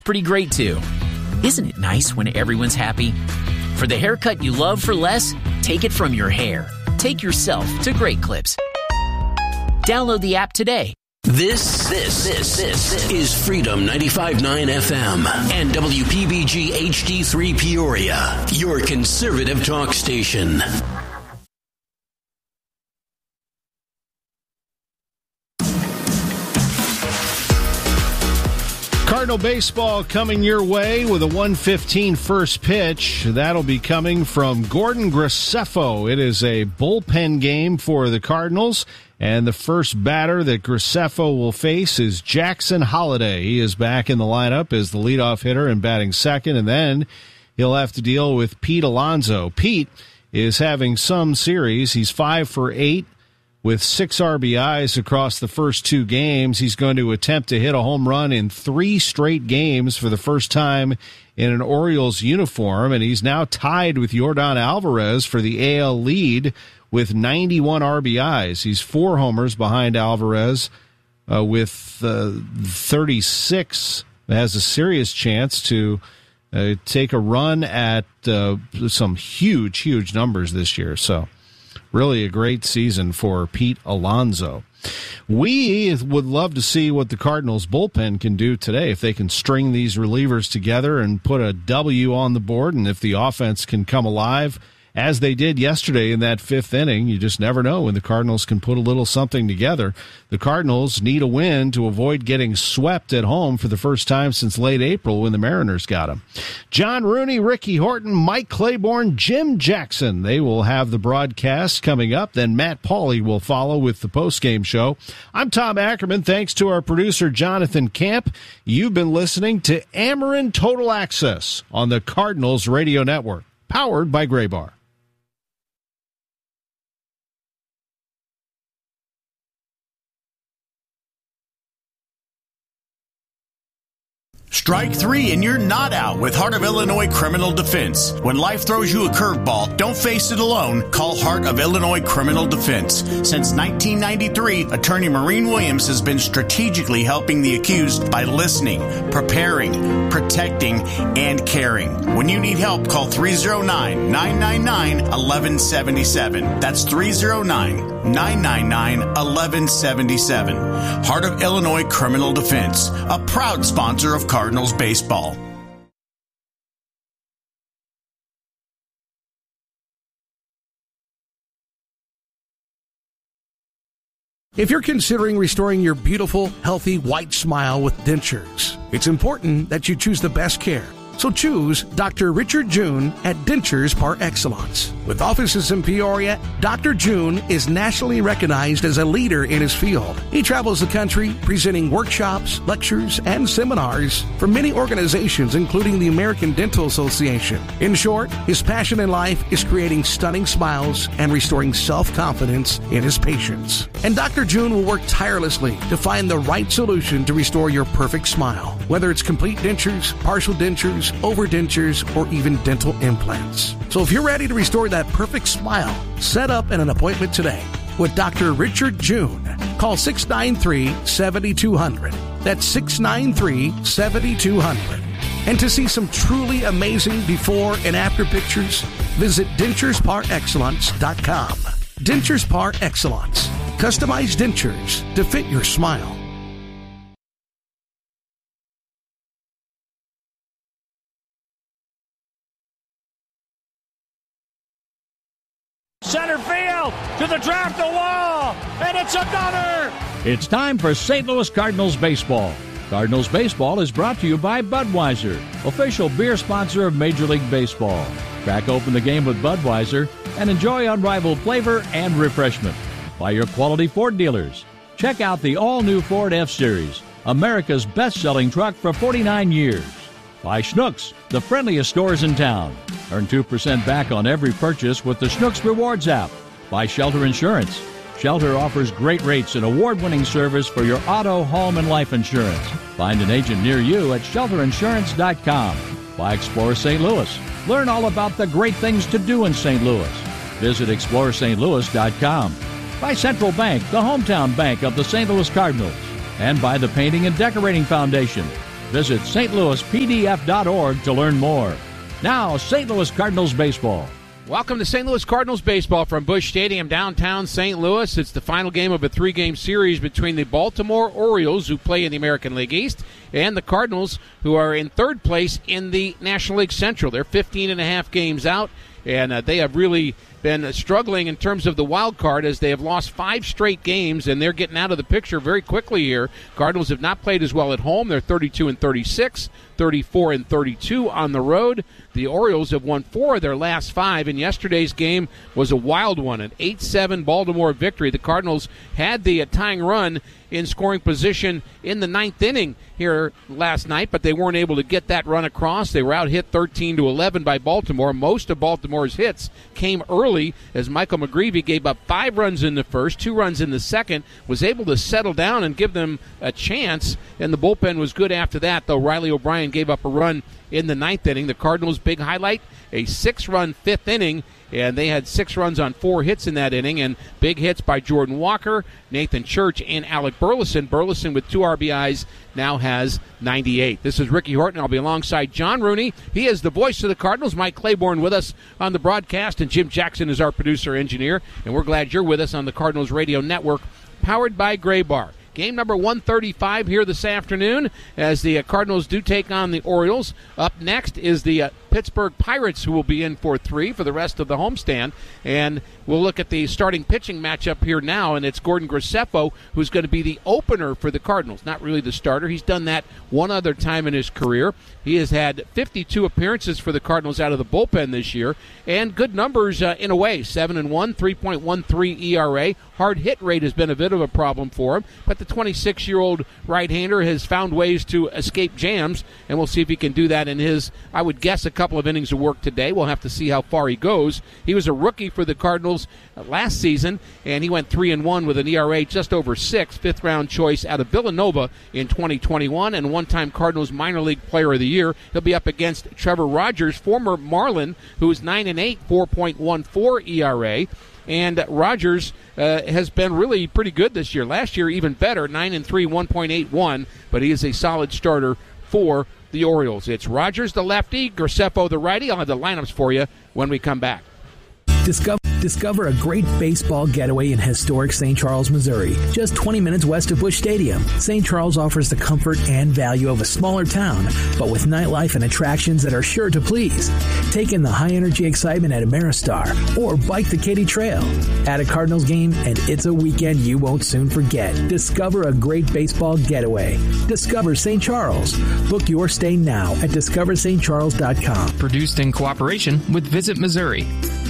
pretty great too. Isn't it nice when everyone's happy? For the haircut you love for less, take it from your hair. Take yourself to Great Clips. Download the app today. This is Freedom 95.9 FM and WPBG HD3 Peoria, your conservative talk station. Cardinal baseball coming your way with a 1:15 first pitch. That'll be coming from Gordon Graceffo. It is a bullpen game for the Cardinals, and the first batter that Graceffo will face is Jackson Holliday. He is back in the lineup as the leadoff hitter and batting second, and then he'll have to deal with Pete Alonso. Pete is having some series. He's 5 for 8. With 6 RBIs across the first 2 games. He's going to attempt to hit a home run in 3 straight games for the first time in an Orioles uniform, and he's now tied with Yordan Alvarez for the AL lead with 91 RBIs. He's 4 homers behind Alvarez with 36. Has a serious chance to take a run at some huge numbers this year. So really a great season for Pete Alonso. We would love to see what the Cardinals bullpen can do today, if they can string these relievers together and put a W on the board, and if the offense can come alive as they did yesterday in that 5th inning. You just never know when the Cardinals can put a little something together. The Cardinals need a win to avoid getting swept at home for the first time since late April when the Mariners got them. John Rooney, Ricky Horton, Mike Claiborne, Jim Jackson. They will have the broadcast coming up. Then Matt Pauley will follow with the postgame show. I'm Tom Ackerman. Thanks to our producer, Jonathan Camp. You've been listening to Ameren Total Access on the Cardinals Radio Network, powered by Graybar. Strike 3 and you're not out with Heart of Illinois Criminal Defense. When life throws you a curveball, don't face it alone. Call Heart of Illinois Criminal Defense. Since 1993, Attorney Maureen Williams has been strategically helping the accused by listening, preparing, protecting, and caring. When you need help, call 309-999-1177. That's 309-999-1177. Heart of Illinois Criminal Defense, a proud sponsor of Cardinals baseball. If you're considering restoring your beautiful, healthy, white smile with dentures, it's important that you choose the best care. So choose Dr. Richard June at Dentures Par Excellence. With offices in Peoria, Dr. June is nationally recognized as a leader in his field. He travels the country presenting workshops, lectures, and seminars for many organizations, including the American Dental Association. In short, his passion in life is creating stunning smiles and restoring self-confidence in his patients. And Dr. June will work tirelessly to find the right solution to restore your perfect smile, whether it's complete dentures, partial dentures, overdentures, or even dental implants. So if you're ready to restore that perfect smile, set up an appointment today with Dr. Richard June. Call 693-7200. That's 693-7200. And to see some truly amazing before and after pictures, visit denturesparexcellence.com. Dentures Par Excellence. Customized dentures to fit your smile. Center field to the draft the wall, and it's another. It's time for St. Louis Cardinals baseball. Cardinals baseball is brought to you by Budweiser, official beer sponsor of Major League Baseball. Crack open the game with Budweiser and enjoy unrivaled flavor and refreshment. By your quality Ford dealers. Check out the all-new Ford F-Series, America's best-selling truck for 49 years. By Schnucks, the friendliest stores in town. Earn 2% back on every purchase with the Schnucks Rewards app. By Shelter Insurance. Shelter offers great rates and award-winning service for your auto, home, and life insurance. Find an agent near you at shelterinsurance.com. By Explore St. Louis. Learn all about the great things to do in St. Louis. Visit exploreStLouis.com. By Central Bank, the hometown bank of the St. Louis Cardinals. And by the Painting and Decorating Foundation. Visit stlouispdf.org to learn more. Now, St. Louis Cardinals baseball. Welcome to St. Louis Cardinals baseball from Busch Stadium, downtown St. Louis. It's the final game of a 3-game series between the Baltimore Orioles, who play in the American League East, and the Cardinals, who are in third place in the National League Central. They're 15.5 games out, and they have really been struggling in terms of the wild card as they have lost 5 straight games, and they're getting out of the picture very quickly here. Cardinals have not played as well at home. They're 32-36, 34-32 on the road. The Orioles have won 4 of their last 5, and yesterday's game was a wild one, an 8-7 Baltimore victory. The Cardinals had the tying run in scoring position in the 9th inning here last night, but they weren't able to get that run across. They were out hit 13-11 by Baltimore. Most of Baltimore's hits came early as Michael McGreevy gave up 5 runs in the first, 2 runs in the second, was able to settle down and give them a chance, and the bullpen was good after that, though Riley O'Brien gave up a run in the 9th inning. The Cardinals' big highlight, a 6-run 5th inning, and they had 6 runs on 4 hits in that inning, and big hits by Jordan Walker, Nathan Church, and Alec Burleson. Burleson with 2 RBIs now has 98. This is Ricky Horton. I'll be alongside John Rooney. He is the voice of the Cardinals. Mike Claiborne with us on the broadcast, and Jim Jackson is our producer engineer, and we're glad you're with us on the Cardinals Radio Network, powered by Gray Bar. Game number 135 here this afternoon as the Cardinals do take on the Orioles. Up next is the Pittsburgh Pirates, who will be in for 3 for the rest of the homestand. And we'll look at the starting pitching matchup here now, and it's Gordon Graceffo, who's going to be the opener for the Cardinals. Not really the starter. He's done that one other time in his career. He has had 52 appearances for the Cardinals out of the bullpen this year, and good numbers in a way. 7-1, 3.13 ERA. Hard hit rate has been a bit of a problem for him, but the 26-year-old right-hander has found ways to escape jams, and we'll see if he can do that in his, I would guess, a couple of innings of work today. We'll have to see how far he goes. He was a rookie for the Cardinals last season, and he went 3-1 with an ERA just over 6, 5th-round choice out of Villanova in 2021, and one-time Cardinals minor league player of the year. He'll be up against Trevor Rogers, former Marlin, who is 9-8, 4.14 ERA. And Rogers has been really pretty good this year. Last year, even better, 9-3, 1.81. But he is a solid starter for the Orioles. It's Rogers, the lefty, Graceffo, the righty. I'll have the lineups for you when we come back. Discover a great baseball getaway in historic St. Charles, Missouri, just 20 minutes west of Busch Stadium. St. Charles offers the comfort and value of a smaller town, but with nightlife and attractions that are sure to please. Take in the high-energy excitement at Ameristar or bike the Katy Trail. At a Cardinals game, and it's a weekend you won't soon forget. Discover a great baseball getaway. Discover St. Charles. Book your stay now at discoverstcharles.com. Produced in cooperation with Visit Missouri.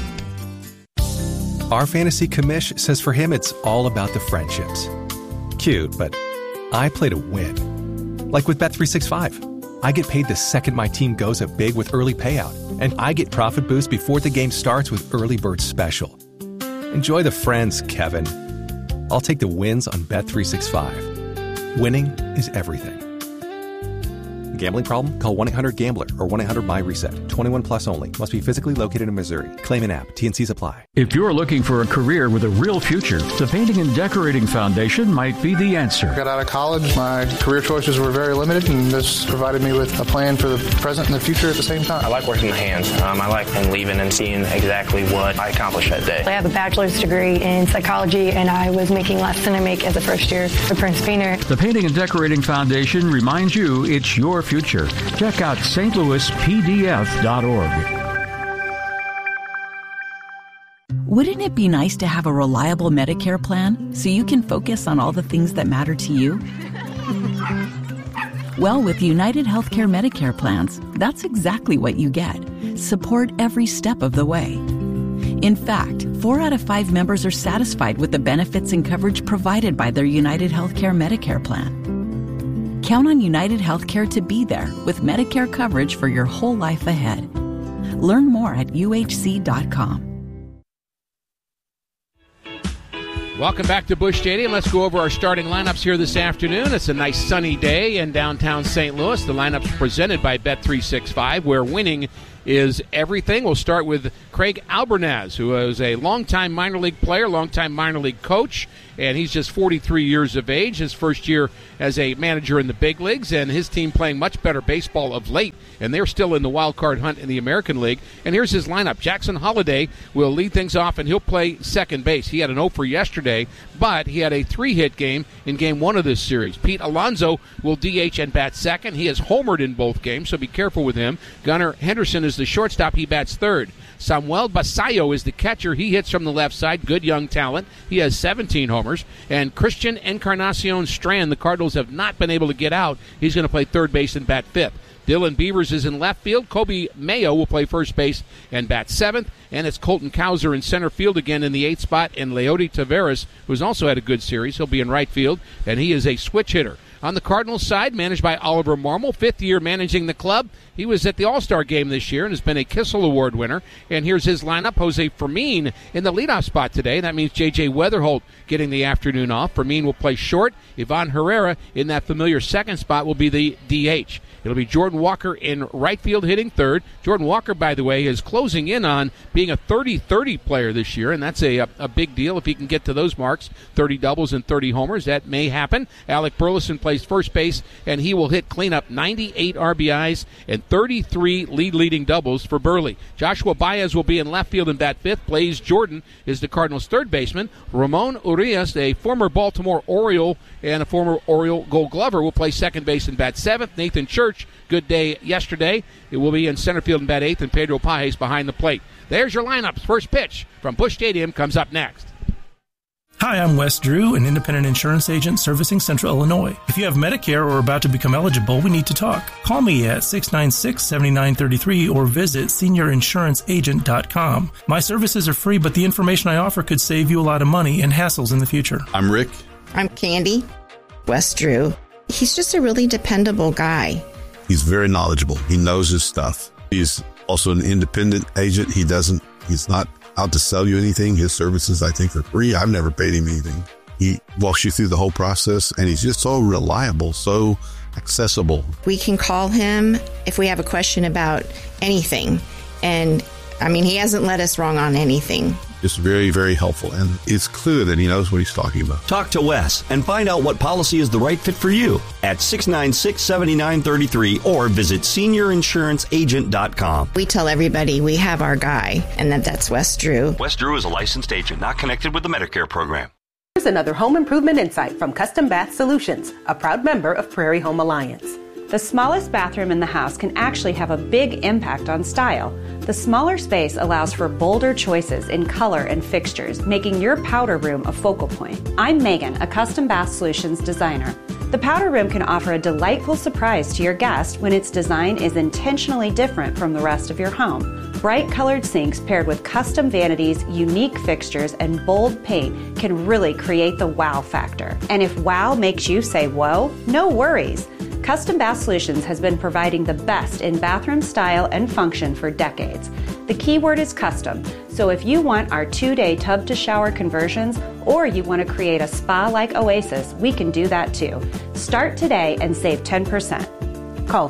Our fantasy commish says for him it's all about the friendships. Cute, but I play to win. Like with Bet365. I get paid the second my team goes up big with early payout, and I get profit boost before the game starts with Early Bird Special. Enjoy the friends, Kevin. I'll take the wins on Bet365. Winning is everything. Gambling problem? Call 1-800-GAMBLER or 1-800-MY-RESET. 21 plus only. Must be physically located in Missouri. Claim an app. T&Cs apply. If you're looking for a career with a real future, the Painting and Decorating Foundation might be the answer. I got out of college. My career choices were very limited, and this provided me with a plan for the present and the future at the same time. I like working my hands. I like leaving and seeing exactly what I accomplished that day. I have a bachelor's degree in psychology, and I was making less than I make as a first year for Prince Painter. The Painting and Decorating Foundation reminds you it's your future. Check out stlouispdf.org. Wouldn't it be nice to have a reliable Medicare plan so you can focus on all the things that matter to you? Well, with United Healthcare Medicare plans, that's exactly what you get. Support every step of the way. In fact, 4 out of 5 members are satisfied with the benefits and coverage provided by their United Healthcare Medicare plan. Count on United Healthcare to be there with Medicare coverage for your whole life ahead. Learn more at uhc.com. Welcome back to Busch Stadium. Let's go over our starting lineups here this afternoon. It's a nice sunny day in downtown St. Louis. The lineups presented by Bet365, where winning is everything. We'll start with Craig Albernaz, who is a longtime minor league player, longtime minor league coach, and he's just 43 years of age. His first year as a manager in the big leagues, and his team playing much better baseball of late, and they're still in the wild card hunt in the American League. And here's his lineup. Jackson Holliday will lead things off, and he'll play second base. He had an 0 for yesterday, but he had a 3-hit game in Game 1 of this series. Pete Alonso will DH and bat second. He has homered in both games, so be careful with him. Gunnar Henderson is the shortstop. He bats third. Samuel Basayo is the catcher. He hits from the left side. Good young talent. He has 17 homers. And Christian Encarnacion Strand, the Cardinals have not been able to get out. He's going to play third base and bat fifth. Dylan Beavers is in left field. Kobe Mayo will play first base and bat seventh. And it's Colton Cowser in center field again in the 8th spot. And Leody Taveras, who's also had a good series, he'll be in right field. And he is a switch hitter. On the Cardinals side, managed by Oliver Marmol, 5th year managing the club. He was at the All-Star game this year and has been a Kissel Award winner. And here's his lineup. Jose Fermin in the leadoff spot today. That means J.J. Weatherholt getting the afternoon off. Fermin will play short. Ivan Herrera in that familiar second spot will be the DH. It'll be Jordan Walker in right field hitting third. Jordan Walker, by the way, is closing in on being a 30-30 player this year, and that's a big deal if he can get to those marks, 30 doubles and 30 homers. That may happen. Alec Burleson plays first base, and he will hit cleanup 98 RBIs and 33 leading doubles for Burley. Joshua Baez will be in left field and bat fifth. Blaze Jordan is the Cardinals' third baseman. Ramon Urias, a former Baltimore Oriole and a former Oriole Gold Glover, will play second base and bat seventh. Nathan Church, good day yesterday. It will be in center field and bat eighth, and Pedro Pajes behind the plate. There's your lineups. First pitch from Busch Stadium comes up next. Hi, I'm Wes Drew, an independent insurance agent servicing Central Illinois. If you have Medicare or are about to become eligible, we need to talk. Call me at 696-7933 or visit seniorinsuranceagent.com. My services are free, but the information I offer could save you a lot of money and hassles in the future. I'm Rick. I'm Candy. Wes Drew. He's just a really dependable guy. He's very knowledgeable. He knows his stuff. He's also an independent agent. He's not out to sell you anything. His services, I think, are free. I've never paid him anything. He walks you through the whole process, and he's just so reliable, so accessible. We can call him if we have a question about anything. And, he hasn't led us wrong on anything. Just very, very helpful, and it's clear that he knows what he's talking about. Talk to Wes and find out what policy is the right fit for you at 696-7933 or visit seniorinsuranceagent.com. We tell everybody we have our guy, and that's Wes Drew. Wes Drew is a licensed agent, not connected with the Medicare program. Here's another home improvement insight from Custom Bath Solutions, a proud member of Prairie Home Alliance. The smallest bathroom in the house can actually have a big impact on style. The smaller space allows for bolder choices in color and fixtures, making your powder room a focal point. I'm Megan, a Custom Bath Solutions designer. The powder room can offer a delightful surprise to your guest when its design is intentionally different from the rest of your home. Bright colored sinks paired with custom vanities, unique fixtures, and bold paint can really create the wow factor. And if wow makes you say whoa, no worries. Custom Bath Solutions has been providing the best in bathroom style and function for decades. The key word is custom, so if you want our 2-day tub-to-shower conversions or you want to create a spa-like oasis, we can do that too. Start today and save 10%. Call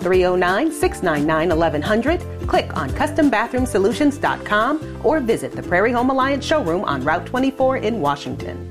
309-699-1100, click on CustomBathroomSolutions.com, or visit the Prairie Home Alliance showroom on Route 24 in Washington.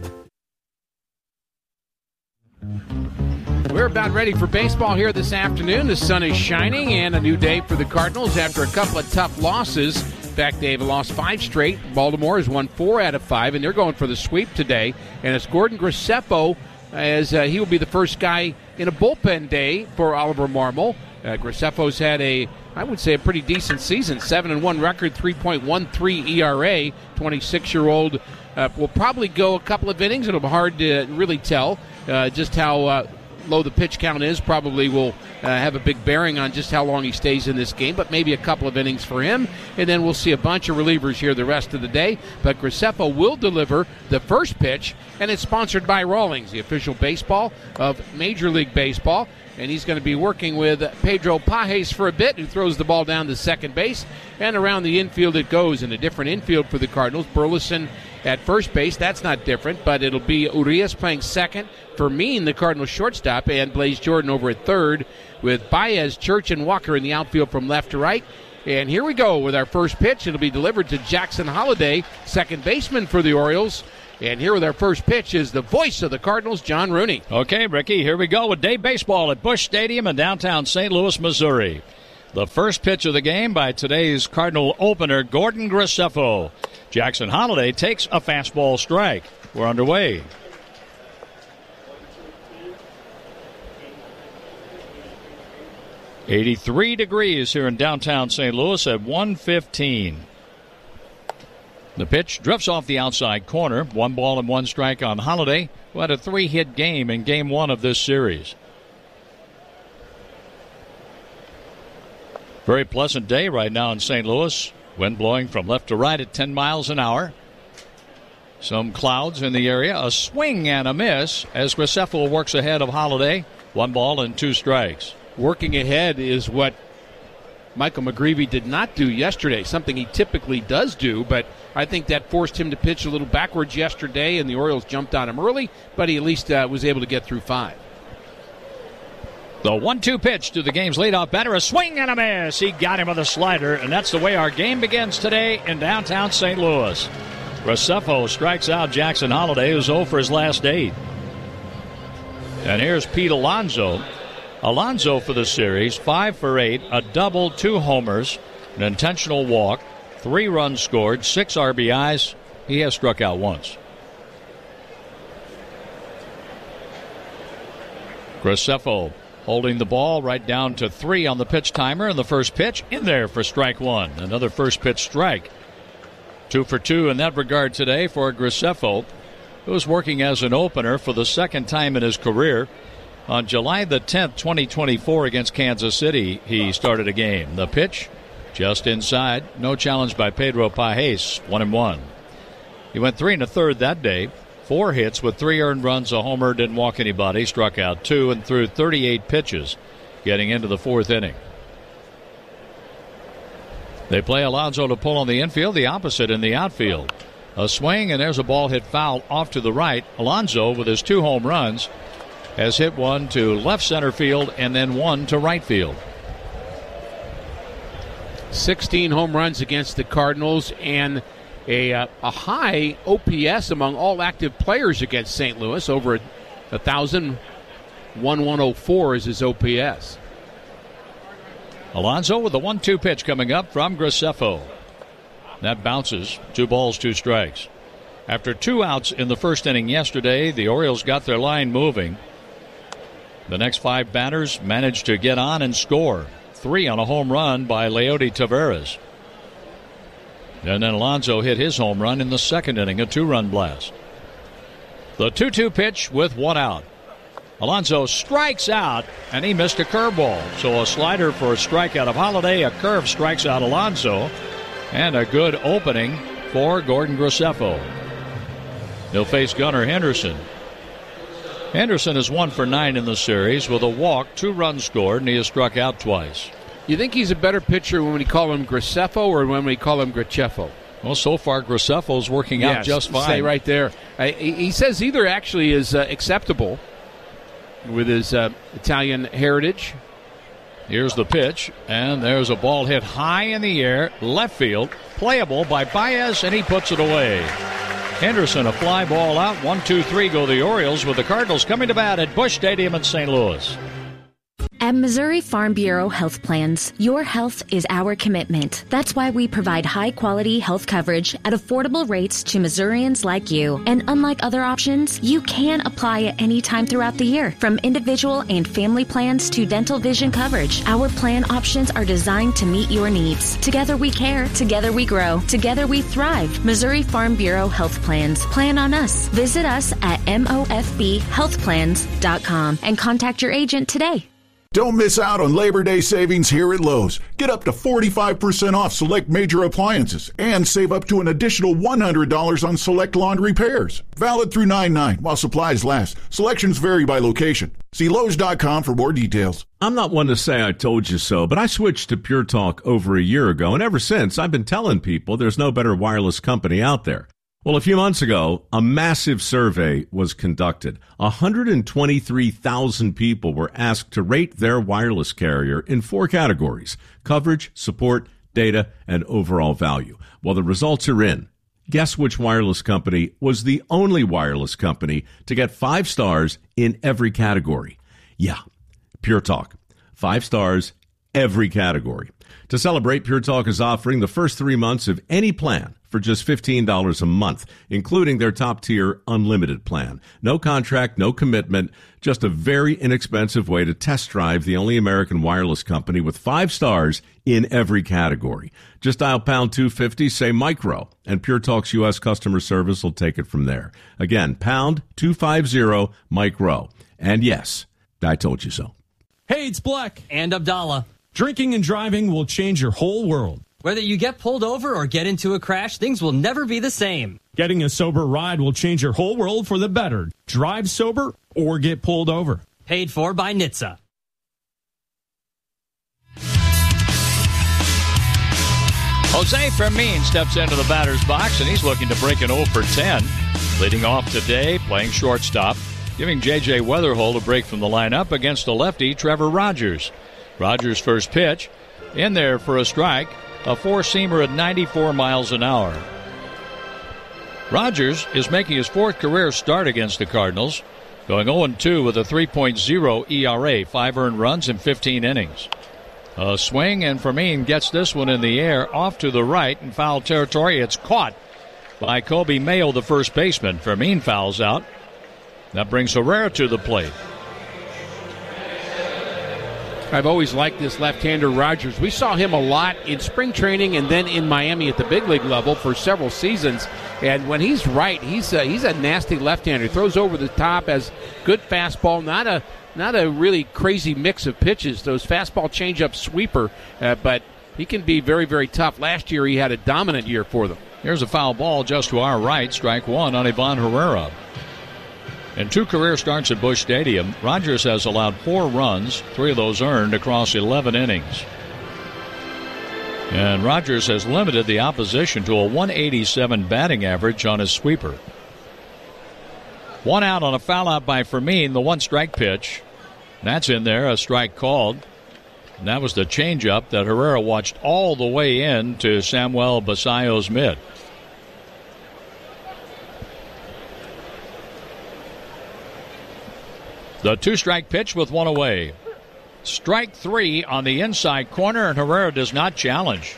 We're about ready for baseball here this afternoon. The sun is shining and a new day for the Cardinals after a couple of tough losses. In fact, they've lost 5 straight. Baltimore has won 4 out of 5, and they're going for the sweep today. And it's Gordon Graceffo, as he will be the first guy in a bullpen day for Oliver Marmol. Graceffo's had a pretty decent season. 7-1 record, 3.13 ERA. 26-year-old will probably go a couple of innings. It'll be hard to really tell just how low the pitch count is. Probably will have a big bearing on just how long he stays in this game, but maybe a couple of innings for him, and then we'll see a bunch of relievers here the rest of the day. But Graceffo will deliver the first pitch, and it's sponsored by Rawlings, the official baseball of Major League Baseball, and he's going to be working with Pedro Pajes for a bit, who throws the ball down to second base, and around the infield it goes. In a different infield for the Cardinals, Burleson at first base. That's not different, but it'll be Urias playing second, Fermin, the Cardinals shortstop, and Blaze Jordan over at third, with Baez, Church, and Walker in the outfield from left to right. And here we go with our first pitch. It'll be delivered to Jackson Holliday, second baseman for the Orioles. And here with our first pitch is the voice of the Cardinals, John Rooney. Okay, Ricky, here we go with day baseball at Busch Stadium in downtown St. Louis, Missouri. The first pitch of the game by today's Cardinal opener, Gordon Graceffo. Jackson Holliday takes a fastball strike. We're underway. "83 degrees here in downtown St. Louis at 1:15. The pitch drifts off the outside corner. 1 ball and 1 strike on Holliday, who had a 3-hit game in Game 1 of this series. Very pleasant day right now in St. Louis. Wind blowing from left to right at 10 miles an hour. Some clouds in the area. A swing and a miss as Graceffo works ahead of Holliday. 1 ball and 2 strikes. Working ahead is what Michael McGreevy did not do yesterday, something he typically does do, but I think that forced him to pitch a little backwards yesterday, and the Orioles jumped on him early, but he at least was able to get through 5. The 1-2 pitch to the game's leadoff batter, a swing and a miss. He got him with a slider, and that's the way our game begins today in downtown St. Louis. Graceffo strikes out Jackson Holliday, who's 0 for his last 8. And here's Pete Alonso. Alonso for the series, 5 for 8, a double, 2 homers, an intentional walk, 3 runs scored, 6 RBIs. He has struck out once. Graceffo holding the ball right down to 3 on the pitch timer, and the first pitch in there for strike 1. Another first pitch strike. 2 for 2 in that regard today for Graceffo, who is working as an opener for the second time in his career. On July the 10th, 2024 against Kansas City, he started a game. The pitch just inside. No challenge by Pedro Pajes. 1-1. He went 3 1/3 that day. 4 hits with 3 earned runs, a homer, didn't walk anybody, struck out 2, and threw 38 pitches getting into the 4th inning. They play Alonso to pull on the infield, the opposite in the outfield. A swing, and there's a ball hit foul off to the right. Alonso, with his 2 home runs, has hit 1 to left center field and then 1 to right field. 16 home runs against the Cardinals and a high OPS among all active players against St. Louis. Over 1,000. 1,104 is his OPS. Alonso with the 1-2 pitch coming up from Graceffo. That bounces. 2 balls, 2 strikes. After 2 outs in the first inning yesterday, the Orioles got their line moving. The next 5 batters managed to get on and score. 3 on a home run by Leody Taveras. And then Alonso hit his home run in the second inning, a 2-run blast. The 2-2 pitch with 1 out. Alonso strikes out, and he missed a curveball. So a slider for a strikeout of Holliday, a curve strikes out Alonso, and a good opening for Gordon Graceffo. He'll face Gunnar Henderson. Henderson is 1 for 9 in the series with a walk, 2 runs scored, and he has struck out twice. You think he's a better pitcher when we call him Graceffo or when we call him Graceffo? Well, so far Graceffo's working out just fine. Stay right there. He says either actually is acceptable with his Italian heritage. Here's the pitch, and there's a ball hit high in the air, left field, playable by Baez, and he puts it away. Henderson, a fly ball out. 1-2-3 go the Orioles, with the Cardinals coming to bat at Busch Stadium in St. Louis. At Missouri Farm Bureau Health Plans, your health is our commitment. That's why we provide high-quality health coverage at affordable rates to Missourians like you. And unlike other options, you can apply at any time throughout the year. From individual and family plans to dental vision coverage, our plan options are designed to meet your needs. Together we care, together we grow, together we thrive. Missouri Farm Bureau Health Plans. Plan on us. Visit us at mofbhealthplans.com and contact your agent today. Don't miss out on Labor Day savings here at Lowe's. Get up to 45% off select major appliances and save up to an additional $100 on select laundry repairs. Valid through 9/9 while supplies last. Selections vary by location. See Lowe's.com for more details. I'm not one to say I told you so, but I switched to Pure Talk over a year ago, and ever since I've been telling people there's no better wireless company out there. Well, a few months ago, a massive survey was conducted. 123,000 people were asked to rate their wireless carrier in 4 categories: coverage, support, data, and overall value. Well, the results are in. Guess which wireless company was the only wireless company to get 5 stars in every category? Yeah, Pure Talk. 5 stars, every category. To celebrate, Pure Talk is offering the first 3 months of any plan for just $15 a month, including their top-tier unlimited plan. No contract, no commitment, just a very inexpensive way to test drive the only American wireless company with 5 stars in every category. Just dial pound 250, say micro, and Pure Talk's U.S. customer service will take it from there. Again, pound 250 micro. And yes, I told you so. Hey, it's Black. And Abdallah. Drinking and driving will change your whole world. Whether you get pulled over or get into a crash, things will never be the same. Getting a sober ride will change your whole world for the better. Drive sober or get pulled over. Paid for by NHTSA. Jose Fermin steps into the batter's box, and he's looking to break an 0 for 10. Leading off today, playing shortstop, giving J.J. Weatherhold a break from the lineup against the lefty, Trevor Rogers. Rogers' first pitch, in there for a strike, a four-seamer at 94 miles an hour. Rogers is making his 4th career start against the Cardinals, going 0-2 with a 3.0 ERA, 5 earned runs in 15 innings. A swing, and Fermin gets this one in the air, off to the right in foul territory. It's caught by Kobe Mayo, the first baseman. Fermin fouls out. That brings Herrera to the plate. I've always liked this left-hander Rogers. We saw him a lot in spring training and then in Miami at the big league level for several seasons. And when he's right, he's a nasty left-hander. Throws over the top, has good fastball, not a really crazy mix of pitches. Those fastball changeup sweeper, but he can be very, very tough. Last year he had a dominant year for them. Here's a foul ball just to our right, strike one on Ivan Herrera. In 2 career starts at Busch Stadium, Rogers has allowed 4 runs, 3 of those earned across 11 innings. And Rogers has limited the opposition to a 187 batting average on his sweeper. 1 out on a foul out by Fermin, the 1-strike pitch. That's in there, a strike called. And that was the changeup that Herrera watched all the way in to Samuel Basayo's mid. The 2-strike pitch with 1 away. Strike 3 on the inside corner, and Herrera does not challenge.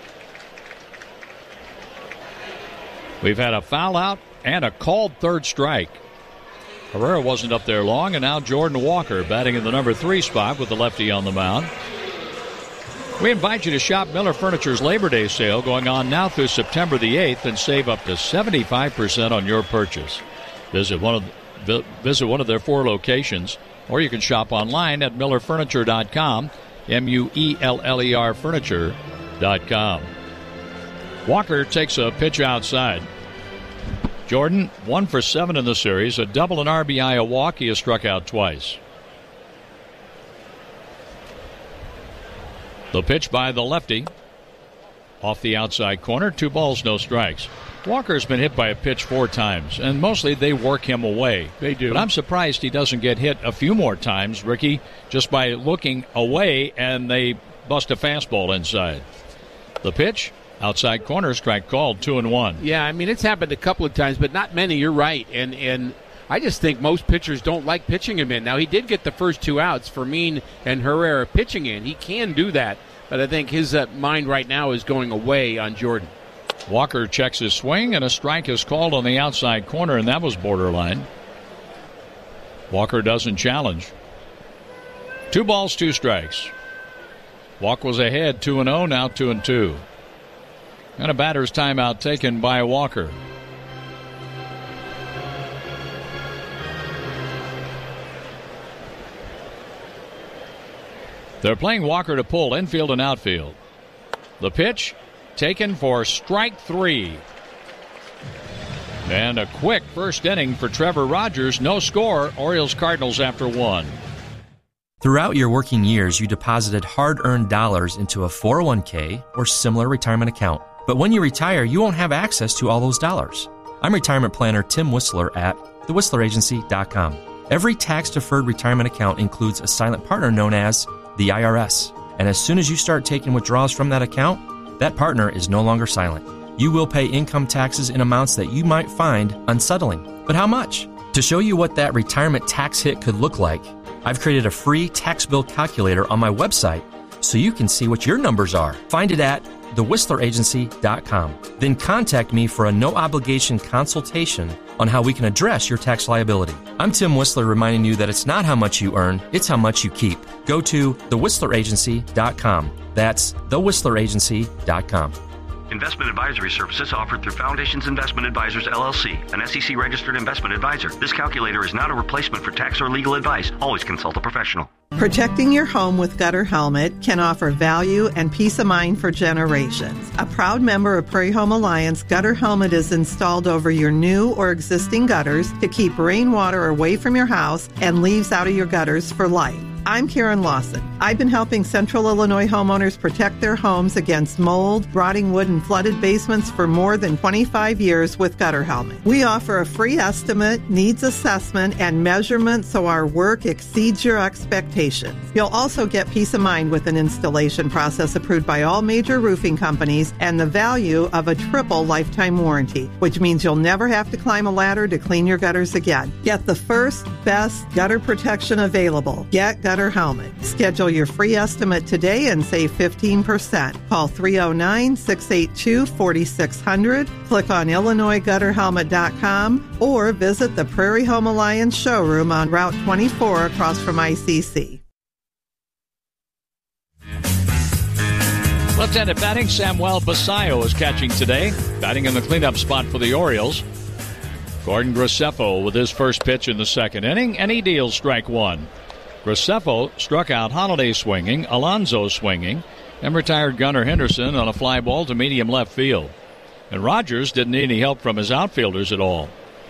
We've had a foul out and a called 3rd strike. Herrera wasn't up there long, and now Jordan Walker batting in the number 3 spot with the lefty on the mound. We invite you to shop Miller Furniture's Labor Day sale going on now through September the 8th and save up to 75% on your purchase. Visit one of their 4 locations, or you can shop online at millerfurniture.com, MUELLER furniture.com. Walker takes a pitch outside. Jordan, 1 for 7 in the series, a double, an RBI, a walk. He has struck out twice. The pitch by the lefty. Off the outside corner, 2 balls, no strikes. Walker's been hit by a pitch 4 times, and mostly they work him away. They do. But I'm surprised he doesn't get hit a few more times, Ricky, just by looking away, and they bust a fastball inside. The pitch, outside corner, strike called, 2-1. Yeah, I mean, it's happened a couple of times, but not many. You're right. And I just think most pitchers don't like pitching him in. Now, he did get the first 2 outs, Fermin and Herrera pitching in. He can do that, but I think his mind right now is going away on Jordan. Walker checks his swing, and a strike is called on the outside corner, and that was borderline. Walker doesn't challenge. 2 balls, 2 strikes. Walk was ahead 2-0, now 2-2. And a batter's timeout taken by Walker. They're playing Walker to pull infield and outfield. The pitch taken for strike 3. And a quick first inning for Trevor Rogers. No score. Orioles-Cardinals after 1. Throughout your working years, you deposited hard-earned dollars into a 401k or similar retirement account. But when you retire, you won't have access to all those dollars. I'm retirement planner Tim Whistler at thewhistleragency.com. Every tax-deferred retirement account includes a silent partner known as the IRS. And as soon as you start taking withdrawals from that account, that partner is no longer silent. You will pay income taxes in amounts that you might find unsettling. But how much? To show you what that retirement tax hit could look like, I've created a free tax bill calculator on my website so you can see what your numbers are. Find it at thewhistleragency.com. Then contact me for a no-obligation consultation on how we can address your tax liability. I'm Tim Whistler, reminding you that it's not how much you earn, it's how much you keep. Go to thewhistleragency.com. That's thewhistleragency.com. Investment advisory services offered through Foundations Investment Advisors, LLC, an SEC-registered investment advisor. This calculator is not a replacement for tax or legal advice. Always consult a professional. Protecting your home with Gutter Helmet can offer value and peace of mind for generations. A proud member of Prairie Home Alliance, Gutter Helmet is installed over your new or existing gutters to keep rainwater away from your house and leaves out of your gutters for life. I'm Karen Lawson. I've been helping Central Illinois homeowners protect their homes against mold, rotting wood, and flooded basements for more than 25 years with Gutter Helmet. We offer a free estimate, needs assessment, and measurement so our work exceeds your expectations. You'll also get peace of mind with an installation process approved by all major roofing companies and the value of a triple lifetime warranty, which means you'll never have to climb a ladder to clean your gutters again. Get the first, best gutter protection available. Get Gutter Helmet. Schedule your free estimate today and save 15%. Call 309-682-4600. Click on IllinoisGutterHelmet.com or visit the Prairie Home Alliance showroom on Route 24 across from ICC. Left-handed batting, Samuel Basayo is catching today. Batting in the cleanup spot for the Orioles. Gordon Graceffo with his first pitch in the second inning, and he deals strike one. Graceffo struck out Holiday swinging, Alonso swinging, and retired Gunnar Henderson on a fly ball to medium left field. And Rogers didn't need any help from his outfielders at all.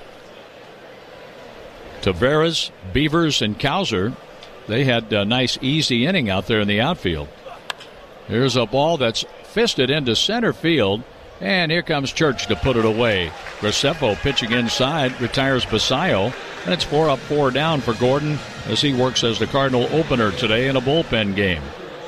Taveras, Beavers, and Cowser, they had a nice easy inning out there in the outfield. Here's a ball that's fisted into center field, and here comes Church to put it away. Graceffo pitching inside, retires Basayo, and it's 4 up, 4 down for Gordon as he works as the Cardinal opener today in a bullpen game.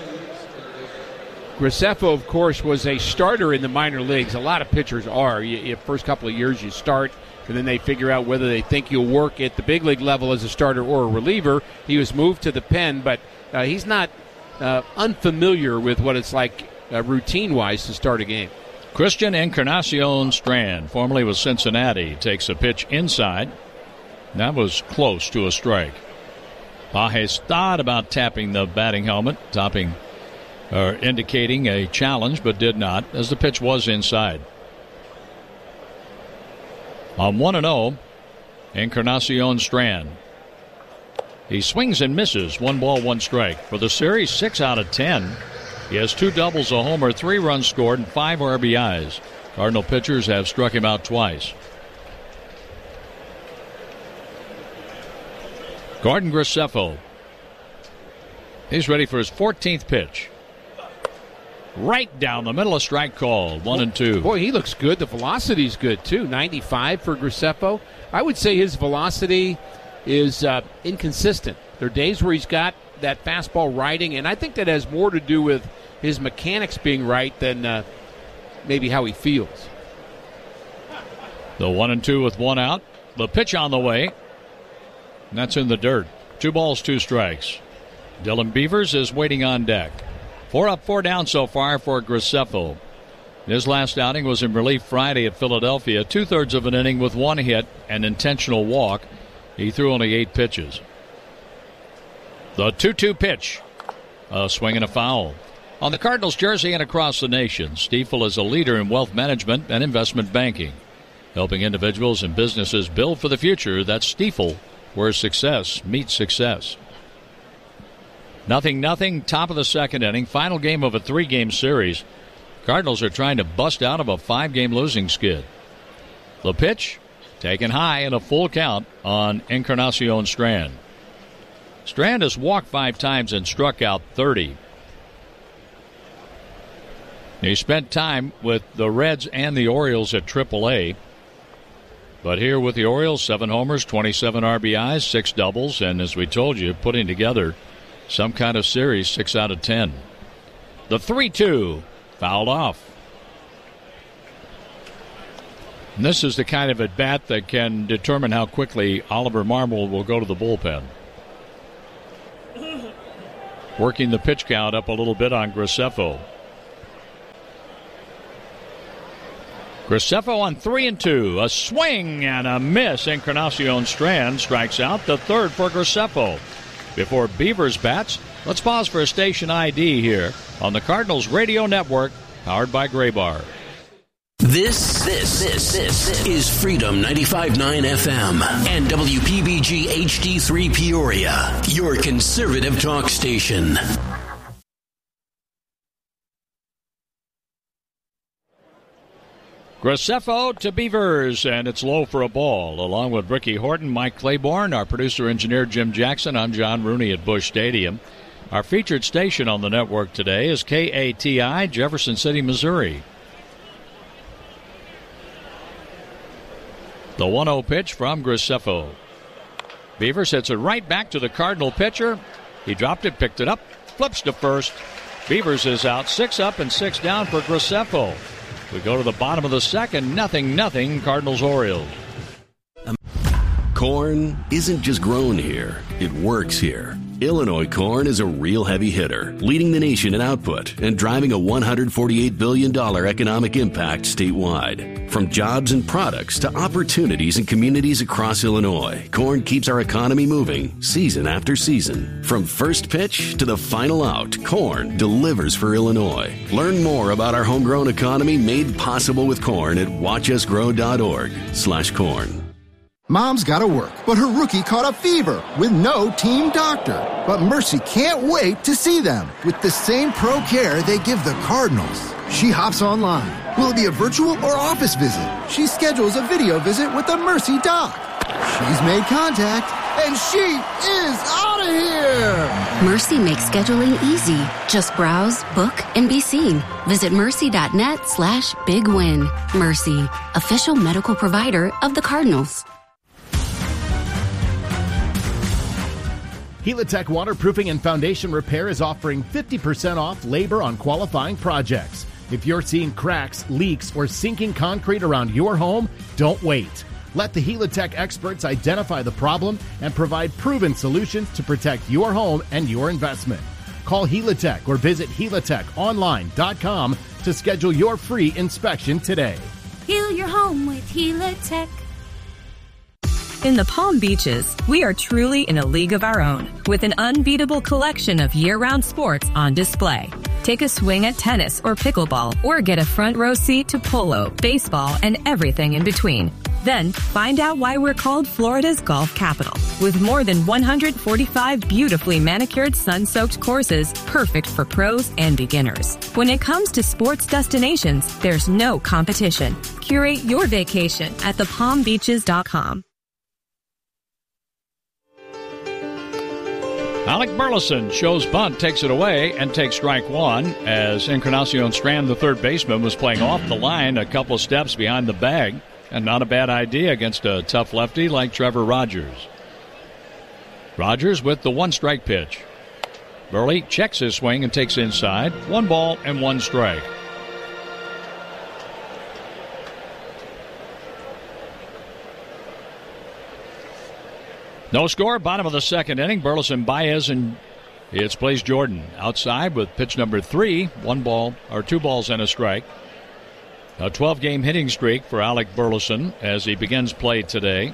Graceffo, of course, was a starter in the minor leagues. A lot of pitchers are. First couple of years you start, and then they figure out whether they think you'll work at the big league level as a starter or a reliever. He was moved to the pen, but he's not unfamiliar with what it's like routine-wise to start a game. Christian Encarnacion Strand, formerly with Cincinnati, takes a pitch inside. That was close to a strike. Pages thought about tapping the batting helmet, indicating a challenge, but did not, as the pitch was inside. On 1-0, Encarnacion Strand. He swings and misses. 1 ball, 1 strike. For the series, 6 out of 10. He has 2 doubles, a homer, 3 runs scored, and 5 RBIs. Cardinal pitchers have struck him out twice. Gordon Graceffo. He's ready for his 14th pitch. Right down the middle, a strike call. 1-2. Boy, he looks good. The velocity's good, too. 95 for Graceffo. I would say his velocity is inconsistent. There are days where he's got that fastball riding, and I think that has more to do with his mechanics being right than maybe how he feels. The 1-2 with 1 out. The pitch on the way. And that's in the dirt. 2 balls, 2 strikes. Dylan Beavers is waiting on deck. 4 up, 4 down so far for Graceffo. His last outing was in relief Friday at Philadelphia. 2/3 of an inning with 1 hit and intentional walk. He threw only 8 pitches. The 2-2 pitch. A swing and a foul. On the Cardinals jersey and across the nation, Stifel is a leader in wealth management and investment banking. Helping individuals and businesses build for the future, that's Stifel, where success meets success. 0-0, top of the second inning, final game of a 3-game series. Cardinals are trying to bust out of a 5-game losing skid. The pitch, taken high and a full count on Encarnacion Strand. Strand has walked 5 times and struck out 30. He spent time with the Reds and the Orioles at AAA. But here with the Orioles, 7 homers, 27 RBIs, 6 doubles, and as we told you, putting together some kind of series, 6 out of 10. The 3-2, fouled off. And this is the kind of at-bat that can determine how quickly Oliver Marmol will go to the bullpen. Working the pitch count up a little bit on Graceffo. Graceffo on 3-2. A swing and a miss. Encarnacion Strand strikes out, the third for Graceffo. Before Beavers bats, let's pause for a station ID here on the Cardinals Radio Network, powered by Graybar. This is Freedom 95.9 FM and WPBG HD3 Peoria, your conservative talk station. Graceffo to Beavers, and it's low for a ball. Along with Ricky Horton, Mike Claiborne, our producer-engineer Jim Jackson, I'm John Rooney at Busch Stadium. Our featured station on the network today is KATI, Jefferson City, Missouri. The 1-0 pitch from Graceffo. Beavers hits it right back to the Cardinal pitcher. He dropped it, picked it up, flips to first. Beavers is out, 6 up and 6 down for Graceffo. We go to the bottom of the second, 0-0 Cardinals-Orioles. Corn isn't just grown here, it works here. Illinois corn is a real heavy hitter, leading the nation in output and driving a $148 billion economic impact statewide. From jobs and products to opportunities in communities across Illinois, corn keeps our economy moving season after season. From first pitch to the final out, corn delivers for Illinois. Learn more about our homegrown economy made possible with corn at watchusgrow.org/corn. Mom's got to work, but her rookie caught a fever with no team doctor. But Mercy can't wait to see them with the same pro care they give the Cardinals. She hops online. Will it be a virtual or office visit? She schedules a video visit with the Mercy doc. She's made contact, and she is out of here! Mercy makes scheduling easy. Just browse, book, and be seen. Visit mercy.net/bigwin. Mercy, official medical provider of the Cardinals. Helitech Waterproofing and Foundation Repair is offering 50% off labor on qualifying projects. If you're seeing cracks, leaks, or sinking concrete around your home, don't wait. Let the Helitech experts identify the problem and provide proven solutions to protect your home and your investment. Call Helitech or visit helitechonline.com to schedule your free inspection today. Heal your home with Helitech. In the Palm Beaches, we are truly in a league of our own, with an unbeatable collection of year-round sports on display. Take a swing at tennis or pickleball, or get a front row seat to polo, baseball, and everything in between. Then, find out why we're called Florida's golf capital, with more than 145 beautifully manicured sun-soaked courses perfect for pros and beginners. When it comes to sports destinations, there's no competition. Curate your vacation at thepalmbeaches.com. Alec Burleson shows bunt, takes it away, and takes strike one as Encarnacion Strand, the third baseman, was playing off the line a couple steps behind the bag. And not a bad idea against a tough lefty like Trevor Rogers. Rogers with the 1-strike pitch. Burley checks his swing and takes inside. 1 ball and 1 strike. No score, bottom of the second inning. Burleson, Baez, and it's Blaze Jordan outside with pitch number 3. 2 balls and a strike. A 12-game hitting streak for Alec Burleson as he begins play today.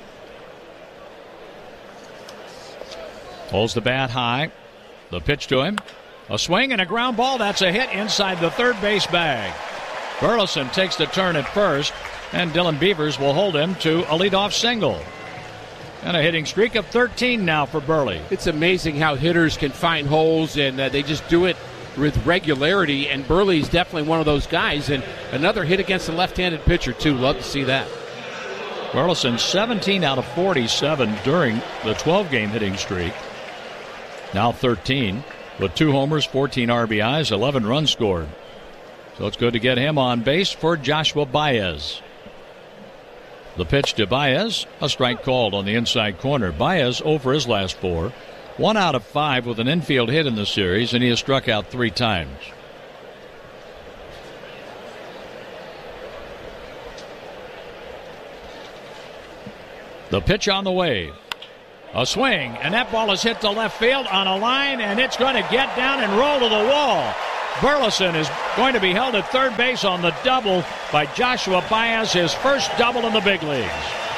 Holds the bat high. The pitch to him. A swing and a ground ball. That's a hit inside the third base bag. Burleson takes the turn at first, and Dylan Beavers will hold him to a leadoff single. And a hitting streak of 13 now for Burley. It's amazing how hitters can find holes, and they just do it with regularity, and Burley's definitely one of those guys. And another hit against a left-handed pitcher, too. Love to see that. Burleson 17 out of 47 during the 12-game hitting streak. Now 13 with 2 homers, 14 RBIs, 11 runs scored. So it's good to get him on base for Joshua Baez. The pitch to Baez, a strike called on the inside corner. Baez over his last 4. 1 out of 5 with an infield hit in the series, and he has struck out 3 times. The pitch on the way. A swing, and that ball is hit to left field on a line, and it's going to get down and roll to the wall. Burleson is going to be held at third base on the double by Joshua Baez, his first double in the big leagues.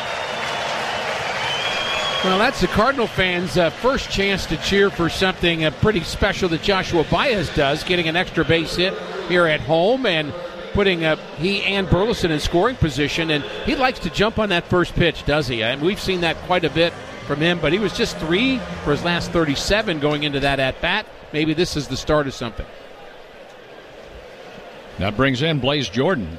Well, that's the Cardinal fans' first chance to cheer for something pretty special that Joshua Baez does, getting an extra base hit here at home and putting he and Burleson in scoring position. And he likes to jump on that first pitch, does he? And we've seen that quite a bit from him, but he was just 3 for his last 37 going into that at-bat. Maybe this is the start of something. That brings in Blaze Jordan.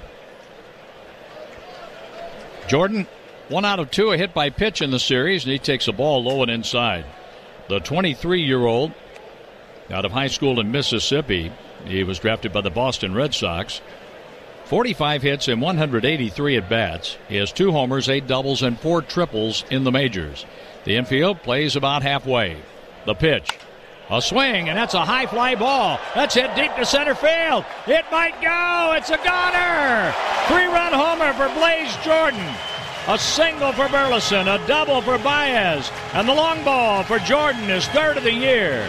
Jordan, 1 out of 2, a hit by pitch in the series, and he takes a ball low and inside. The 23-year-old out of high school in Mississippi. He was drafted by the Boston Red Sox. 45 hits in 183 at-bats. He has 2 homers, 8 doubles, and 4 triples in the majors. The infield plays about halfway. The pitch. A swing, and that's a high fly ball. That's hit deep to center field. It might go. It's a goner. 3-run homer for Blaze Jordan. A single for Burleson, a double for Baez, and the long ball for Jordan, his 3rd of the year.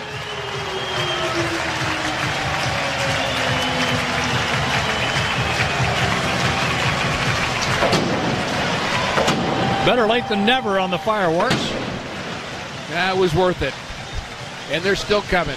Better late than never on the fireworks. That was worth it. And they're still coming.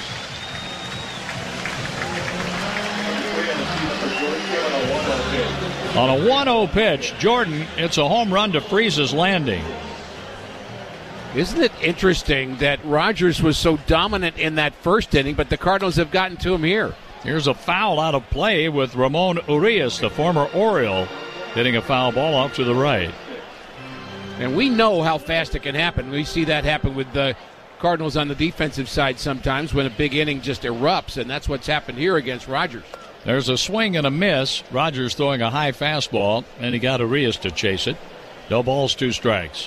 On a 1-0 pitch, Jordan, it's a home run to freeze his landing. Isn't it interesting that Rogers was so dominant in that first inning, but the Cardinals have gotten to him here? Here's a foul out of play with Ramon Urias, the former Oriole, hitting a foul ball off to the right. And we know how fast it can happen. We see that happen with the Cardinals on the defensive side sometimes when a big inning just erupts, and that's what's happened here against Rogers. There's a swing and a miss. Rogers throwing a high fastball, and he got Urias to chase it. No balls, 2 strikes.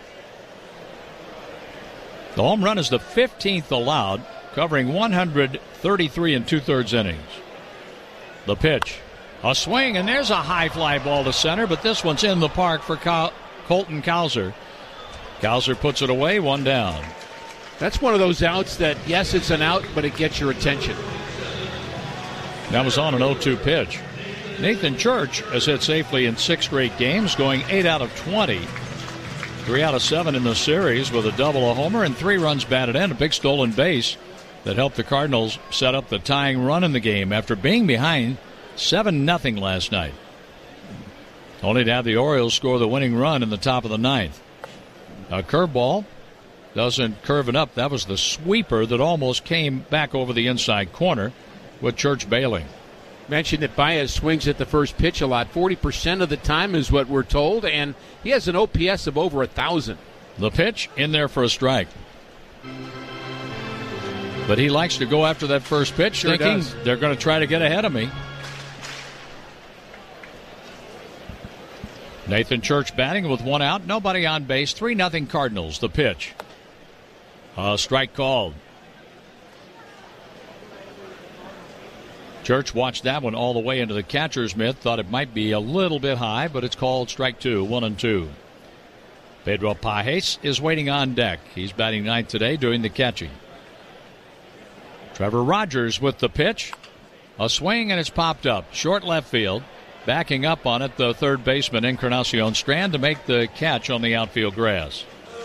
The home run is the 15th allowed, covering 133 and 2/3 innings. The pitch. A swing, and there's a high fly ball to center, but this one's in the park for Colton Cowser. Cowser puts it away, 1 down. That's one of those outs that, yes, it's an out, but it gets your attention. That was on an 0-2 pitch. Nathan Church has hit safely in 6 straight games, going 8 out of 20. 3 out of 7 in the series with a double, a homer, and 3 runs batted in. A big stolen base that helped the Cardinals set up the tying run in the game after being behind 7-0 last night. Only to have the Orioles score the winning run in the top of the 9th. A curveball doesn't curve it up. That was the sweeper that almost came back over the inside corner with Church bailing. Mentioned that Baez swings at the first pitch a lot. 40% of the time is what we're told, and he has an OPS of over 1,000. The pitch in there for a strike. But he likes to go after that first pitch, Sure thinking does. they're going to try to get ahead of me. Nathan Church batting with 1 out, nobody on base, 3-0 Cardinals. The pitch. A strike called. Church watched that one all the way into the catcher's mitt, thought it might be a little bit high, but it's called strike 2, 1-2. Pedro Pajes is waiting on deck. He's batting 9th today, doing the catching. Trevor Rogers with the pitch. A swing, and it's popped up. Short left field. Backing up on it, the third baseman, Encarnacion Strand, to make the catch on the outfield grass.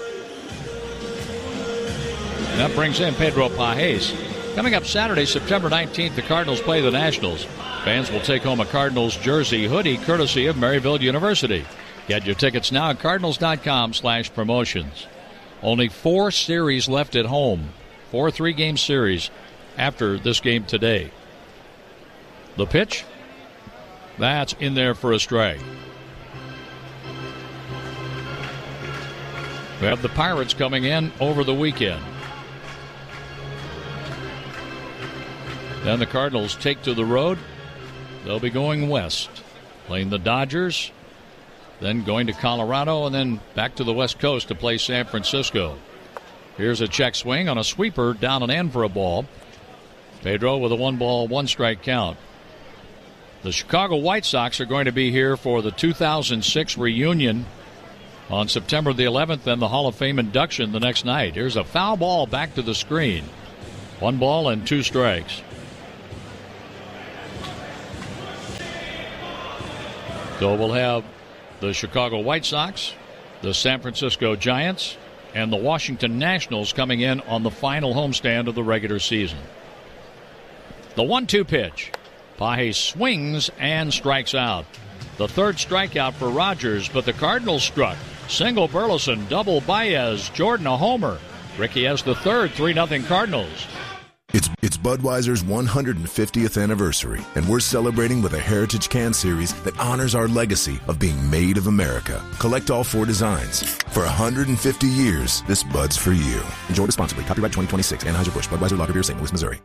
And that brings in Pedro Pajes. Coming up Saturday, September 19th, the Cardinals play the Nationals. Fans will take home a Cardinals jersey hoodie courtesy of Maryville University. Get your tickets now at cardinals.com/promotions. Only 4 series left at home. 4 3-game series after this game today. The pitch. That's in there for a strike. We have the Pirates coming in over the weekend. Then the Cardinals take to the road. They'll be going west, playing the Dodgers, then going to Colorado, and then back to the West Coast to play San Francisco. Here's a check swing on a sweeper down and in for a ball. Pedro with a 1-ball, 1-strike count. The Chicago White Sox are going to be here for the 2006 reunion on September the 11th, and the Hall of Fame induction the next night. Here's a foul ball back to the screen. 1 ball and 2 strikes. So we'll have the Chicago White Sox, the San Francisco Giants, and the Washington Nationals coming in on the final homestand of the regular season. The 1-2 pitch. Paje swings and strikes out. The third strikeout for Rogers, but the Cardinals struck. Single Burleson, double Baez, Jordan a homer. Ricky has the third, 3-0 Cardinals. It's Budweiser's 150th anniversary, and we're celebrating with a Heritage Can Series that honors our legacy of being made of America. Collect all 4 designs. For 150 years, this Bud's for you. Enjoy responsibly. Copyright 2026. Anheuser-Busch. Budweiser Lager Beer, St. Louis, Missouri.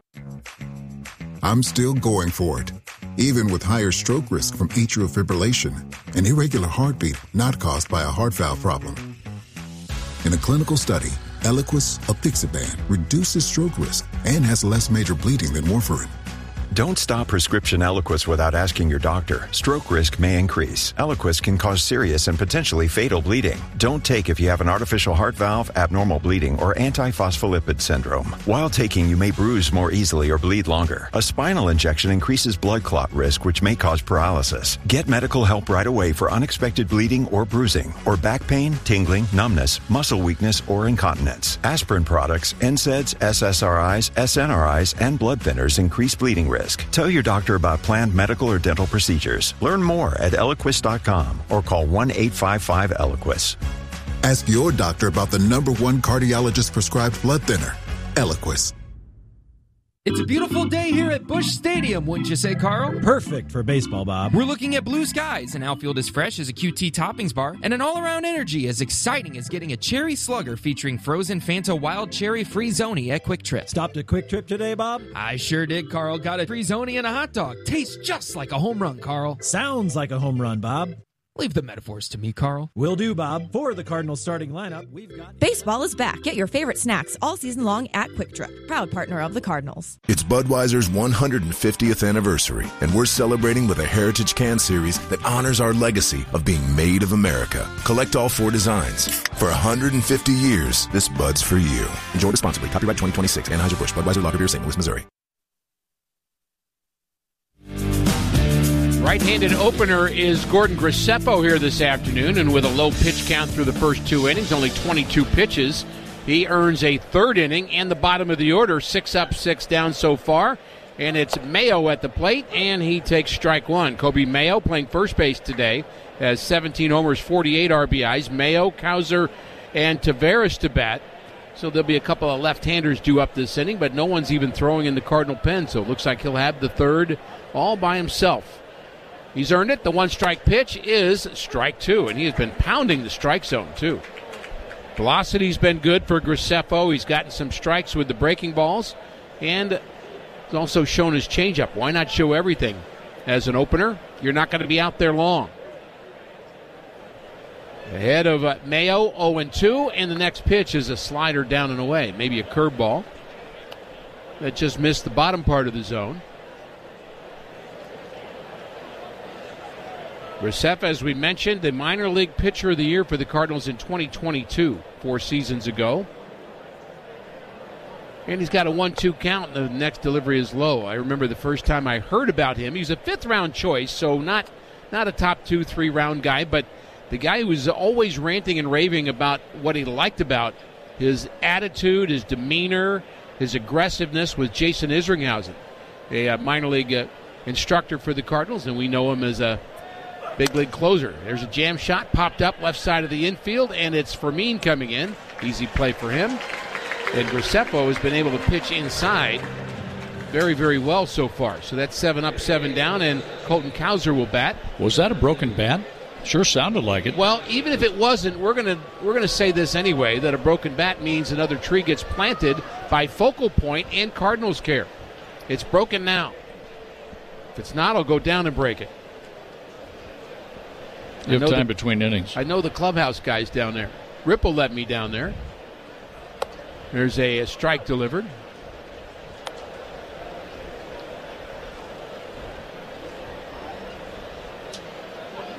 I'm still going for it, even with higher stroke risk from atrial fibrillation, an irregular heartbeat not caused by a heart valve problem. In a clinical study, Eliquis apixaban reduces stroke risk and has less major bleeding than warfarin. Don't stop prescription Eliquis without asking your doctor. Stroke risk may increase. Eliquis can cause serious and potentially fatal bleeding. Don't take if you have an artificial heart valve, abnormal bleeding, or antiphospholipid syndrome. While taking, you may bruise more easily or bleed longer. A spinal injection increases blood clot risk, which may cause paralysis. Get medical help right away for unexpected bleeding or bruising, or back pain, tingling, numbness, muscle weakness, or incontinence. Aspirin products, NSAIDs, SSRIs, SNRIs, and blood thinners increase bleeding risk. Tell your doctor about planned medical or dental procedures. Learn more at Eliquis.com or call 1-855-ELIQUIS. Ask your doctor about the #1 cardiologist prescribed blood thinner, Eliquis. It's a beautiful day here at Busch Stadium, wouldn't you say, Carl? Perfect for baseball, Bob. We're looking at blue skies, an outfield as fresh as a QT toppings bar, and an all-around energy as exciting as getting a cherry slugger featuring frozen Fanta Wild Cherry Free-Zoni at Quick Trip. Stopped at Quick Trip today, Bob? I sure did, Carl. Got a Free-Zoni and a hot dog. Tastes just like a home run, Carl. Sounds like a home run, Bob. Leave the metaphors to me, Carl. Will do, Bob. For the Cardinals starting lineup, we've got... Baseball is back. Get your favorite snacks all season long at Quick Trip, proud partner of the Cardinals. It's Budweiser's 150th anniversary, and we're celebrating with a Heritage Can Series that honors our legacy of being made of America. Collect all 4 designs. For 150 years, this Bud's for you. Enjoy responsibly. Copyright 2026. Anheuser-Busch. Budweiser Lager Beer, St. Louis, Missouri. Right-handed opener is Gordon Graceffa here this afternoon, and with a low pitch count through the first 2 innings, only 22 pitches, he earns a 3rd inning and the bottom of the order, 6 up, 6 down so far, and it's Mayo at the plate, and he takes strike 1. Kobe Mayo playing first base today, has 17 homers, 48 RBIs. Mayo, Cowser, and Taveras to bat. So there'll be a couple of left-handers due up this inning, but no one's even throwing in the Cardinal pen, so it looks like he'll have the 3rd all by himself. He's earned it. The 1-strike pitch is strike 2, and he has been pounding the strike zone, too. Velocity's been good for Graceffa. He's gotten some strikes with the breaking balls, and he's also shown his changeup. Why not show everything? As an opener, you're not going to be out there long. Ahead of Mayo, 0-2, and the next pitch is a slider down and away, maybe a curveball that just missed the bottom part of the zone. Graceffa, as we mentioned, the minor league pitcher of the year for the Cardinals in 2022, 4 seasons ago. And he's got a 1-2 count, and the next delivery is low. I remember the first time I heard about him. He's a 5th-round choice, so not a top 2, 3-round guy, but the guy who was always ranting and raving about what he liked about his attitude, his demeanor, his aggressiveness was Jason Isringhausen, a minor league instructor for the Cardinals, and we know him as a big league closer. There's a jam shot popped up left side of the infield, and it's Fermin coming in. Easy play for him. And Graceffa has been able to pitch inside very, very well so far. So that's 7 up, 7 down, and Colton Cowser will bat. Was that a broken bat? Sure sounded like it. Well, even if it wasn't, we're gonna say this anyway, that a broken bat means another tree gets planted by Focal Point and Cardinals care. It's broken now. If it's not, I'll go down and break it. You have time between innings. I know the clubhouse guys down there. Ripple let me down there. There's a strike delivered.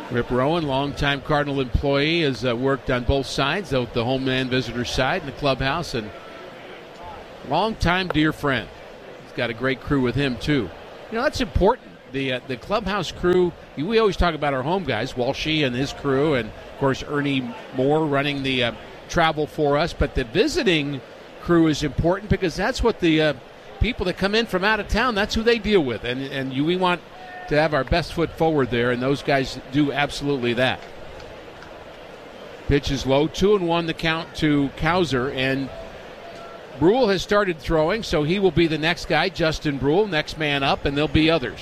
Rip Rowan, longtime Cardinal employee, has worked on both sides, the home and visitor side in the clubhouse, and longtime dear friend. He's got a great crew with him, too. You know, that's important. The clubhouse crew, we always talk about our home guys, Walshy and his crew, and, of course, Ernie Moore running the travel for us. But the visiting crew is important because that's what the people that come in from out of town, that's who they deal with. And we want to have our best foot forward there, and those guys do absolutely that. Pitch is low, 2-1 the count to Cowser, and Brule has started throwing, so he will be the next guy, Justin Brule, next man up, and there'll be others.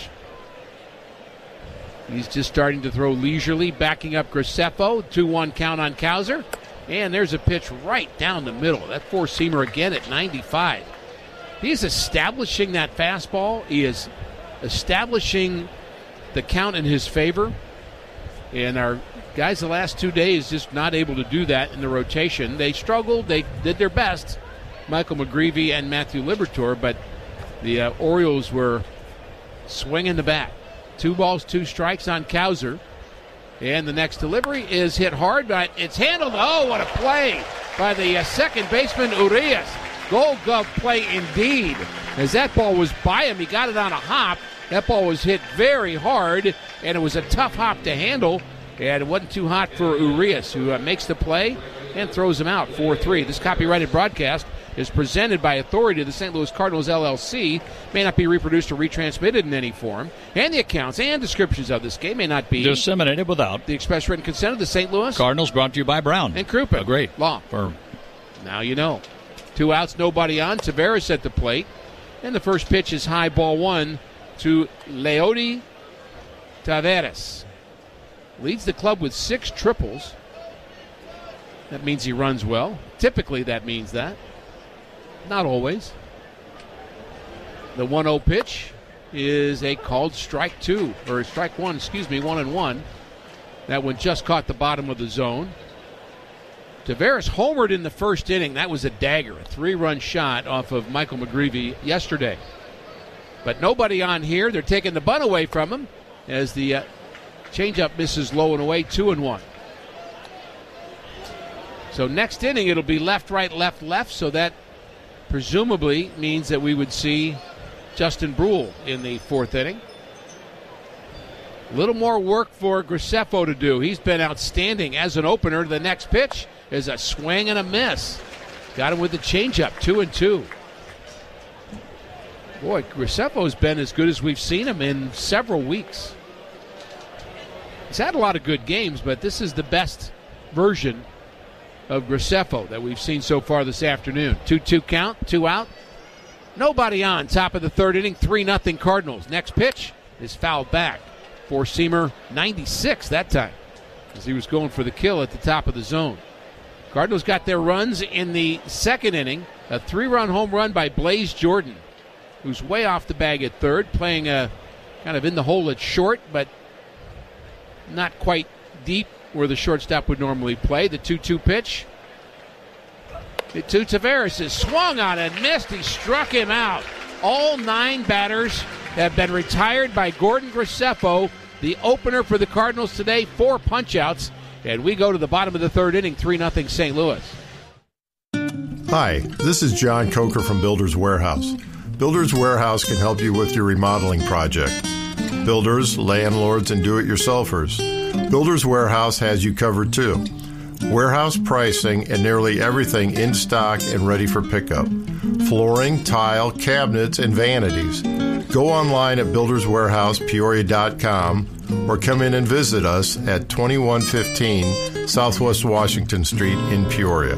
He's just starting to throw leisurely, backing up Graceffo, 2-1 count on Cowser, and there's a pitch right down the middle. That four-seamer again at 95. He's establishing that fastball. He is establishing the count in his favor, and our guys the last 2 days just not able to do that in the rotation. They struggled. They did their best, Michael McGreevy and Matthew Liberatore, but the Orioles were swinging the bat. 2 balls, 2 strikes on Cowser, and the next delivery is hit hard, but it's handled. Oh, what a play by the second baseman, Urias. Gold glove play indeed. As that ball was by him, he got it on a hop. That ball was hit very hard, and it was a tough hop to handle, and it wasn't too hot for Urias, who makes the play and throws him out 4-3. This copyrighted broadcast is presented by authority of the St. Louis Cardinals, LLC, may not be reproduced or retransmitted in any form, and the accounts and descriptions of this game may not be disseminated without the express written consent of the St. Louis Cardinals, brought to you by Brown and Crouppen. A great law firm. Now you know. 2 outs, nobody on. Taveras at the plate, and the first pitch is high, ball 1 to Leody Taveras. Leads the club with 6 triples. That means he runs well. Typically that means that. Not always. The 1-0 pitch is a called strike 1, 1-1. That one just caught the bottom of the zone. Taveras homered in the first inning. That was a dagger, a 3-run shot off of Michael McGreevy yesterday. But nobody on here. They're taking the bunt away from him as the changeup misses low and away, 2-1. So next inning it'll be left, right, left, so that presumably means that we would see Justin Brule in the 4th inning. A little more work for Graceffo to do. He's been outstanding as an opener. The next pitch is a swing and a miss. Got him with the changeup, 2-2. Boy, Graceffo's been as good as we've seen him in several weeks. He's had a lot of good games, but this is the best version of Graceffo that we've seen so far this afternoon. 2-2 count, 2 out. Nobody on. Top of the 3rd inning, 3-0 Cardinals. Next pitch is fouled back. Four-seamer, 96 that time, as he was going for the kill at the top of the zone. Cardinals got their runs in the 2nd inning. A 3-run home run by Blaze Jordan, who's way off the bag at 3rd, playing kind of in the hole at short, but not quite deep where the shortstop would normally play. The 2-2 pitch to Taveras is swung on and missed. He struck him out. All 9 batters have been retired by Gordon Graceffo, the opener for the Cardinals today. 4 punch-outs, and we go to the bottom of the 3rd inning, 3-0 St. Louis. Hi, this is John Coker from Builders Warehouse. Builders Warehouse can help you with your remodeling project. Builders, landlords, and do-it-yourselfers. Builders Warehouse has you covered too. Warehouse pricing and nearly everything in stock and ready for pickup. Flooring, tile, cabinets, and vanities. Go online at builderswarehousepeoria.com or come in and visit us at 2115 Southwest Washington Street in Peoria.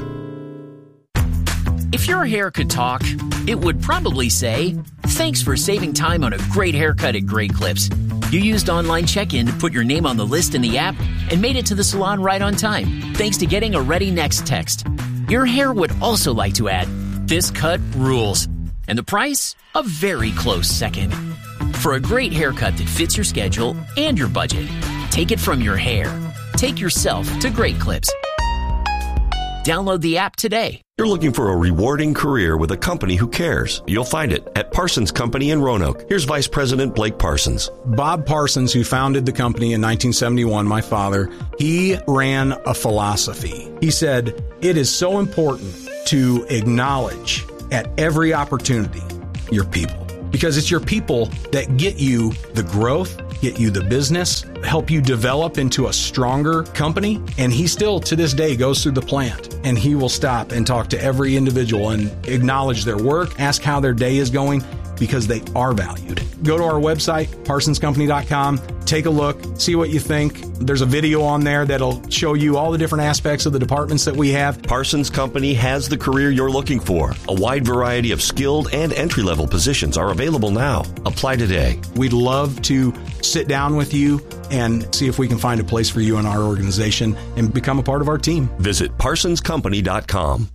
If your hair could talk, it would probably say, "Thanks for saving time on a great haircut at Great Clips. You used online check-in to put your name on the list in the app and made it to the salon right on time, thanks to getting a Ready Next text." Your hair would also like to add, "This cut rules." And the price? A very close second. For a great haircut that fits your schedule and your budget, take it from your hair. Take yourself to Great Clips. Download the app today. You're looking for a rewarding career with a company who cares. You'll find it at Parsons Company in Roanoke. Here's Vice President Blake Parsons. Bob Parsons, who founded the company in 1971, my father, he ran a philosophy. He said, it is so important to acknowledge at every opportunity your people, because it's your people that get you the growth, get you the business, help you develop into a stronger company. And he still, to this day, goes through the plant and he will stop and talk to every individual and acknowledge their work, ask how their day is going, because they are valued. Go to our website, parsonscompany.com, take a look, see what you think. There's a video on there that'll show you all the different aspects of the departments that we have. Parsons Company has the career you're looking for. A wide variety of skilled and entry-level positions are available now. Apply today. We'd love to sit down with you and see if we can find a place for you in our organization and become a part of our team. Visit parsonscompany.com.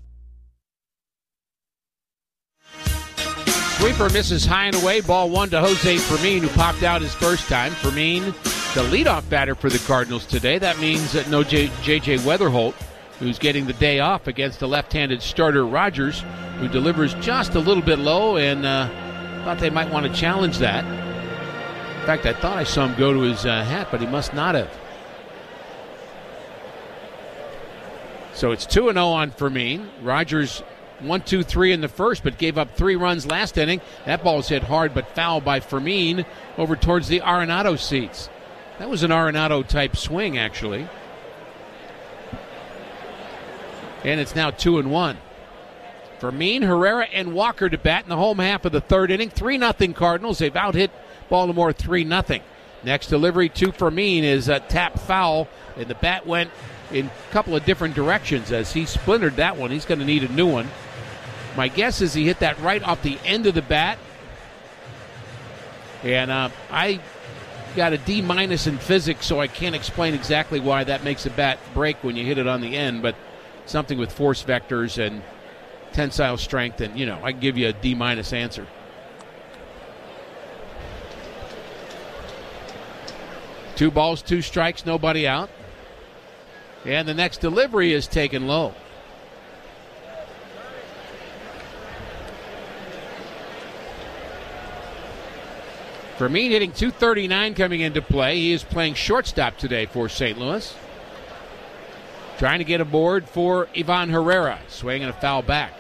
Sweeper misses high and away. Ball one to Jose Fermin, who popped out his first time. Fermin, the leadoff batter for the Cardinals today. That means that no J.J. Weatherholt, who's getting the day off against the left-handed starter Rogers, who delivers just a little bit low, and thought they might want to challenge that. In fact, I thought I saw him go to his hat, but he must not have. So it's 2-0 on Fermin. Rogers 1-2-3 in the first, but gave up 3 runs last inning. That ball was hit hard but foul by Fermin over towards the Arenado seats. That was an Arenado-type swing, actually. And it's now 2-1. Fermin, Herrera, and Walker to bat in the home half of the third inning. 3-0 Cardinals. They've out-hit Baltimore 3-0. Next delivery to Fermin is a tap foul, and the bat went in a couple of different directions as he splintered that one. He's going to need a new one. My guess is he hit that right off the end of the bat. And I got a D- in physics, so I can't explain exactly why that makes a bat break when you hit it on the end, but something with force vectors and tensile strength, and, I can give you a D- answer. Two balls, 2 strikes, nobody out. And the next delivery is taken low. Fermin hitting .239 coming into play. He is playing shortstop today for St. Louis. Trying to get aboard for Ivan Herrera. Swinging a foul back.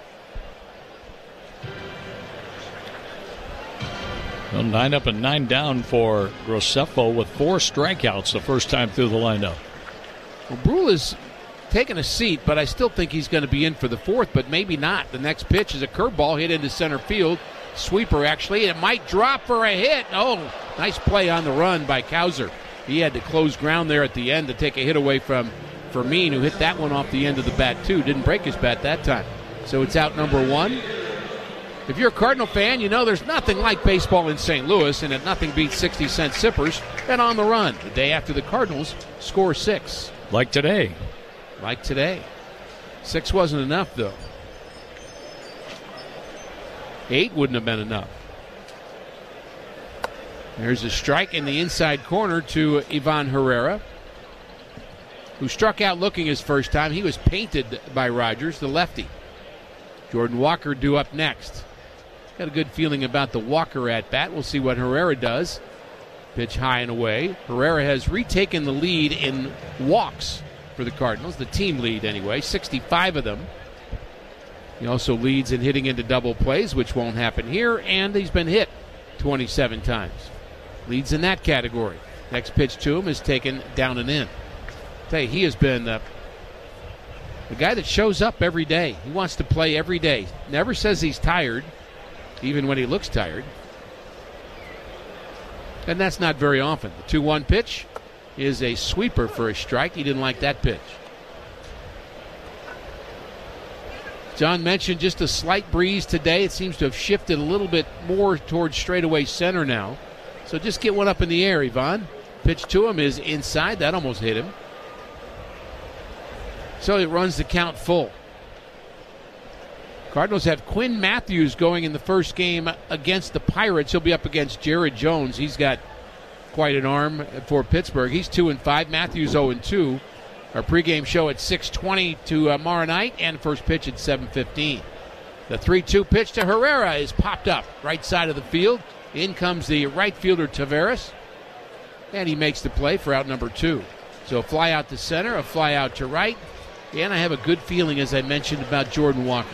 Well, 9 up and 9 down for Groseffo with 4 strikeouts the first time through the lineup. Well, Brule is taking a seat, but I still think he's going to be in for the fourth, but maybe not. The next pitch is a curveball hit into center field. Sweeper, actually, and it might drop for a hit. Oh, nice play on the run by Cowser. He had to close ground there at the end to take a hit away from Fermin, who hit that one off the end of the bat, too. Didn't break his bat that time. So it's out number 1. If you're a Cardinal fan, you know there's nothing like baseball in St. Louis, and that nothing beats 60-cent sippers and On the Run, the day after the Cardinals score 6. Like today. 6 wasn't enough, though. 8 wouldn't have been enough. There's a strike in the inside corner to Ivan Herrera, who struck out looking his first time. He was painted by Rogers, the lefty. Jordan Walker due up next. Got a good feeling about the Walker at bat. We'll see what Herrera does. Pitch high and away. Herrera has retaken the lead in walks for the Cardinals, the team lead anyway, 65 of them. He also leads in hitting into double plays, which won't happen here, and he's been hit 27 times. Leads in that category. Next pitch to him is taken down and in. I tell you, he has been the guy that shows up every day. He wants to play every day. Never says he's tired, even when he looks tired. And that's not very often. The 2-1 pitch is a sweeper for a strike. He didn't like that pitch. John mentioned just a slight breeze today. It seems to have shifted a little bit more towards straightaway center now. So just get one up in the air, Ivan. Pitch to him is inside. That almost hit him. So it runs the count full. Cardinals have Quinn Matthews going in the first game against the Pirates. He'll be up against Jared Jones. He's got quite an arm for Pittsburgh. He's 2-5. Matthews 0-2. Our pregame show at 6:20 tomorrow night, and first pitch at 7:15. The 3-2 pitch to Herrera is popped up right side of the field. In comes the right fielder Taveras, and he makes the play for out number 2. So a fly out to center, a fly out to right, and I have a good feeling, as I mentioned, about Jordan Walker.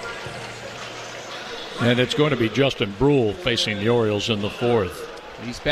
And it's going to be Justin Brule facing the Orioles in the 4th. He's back.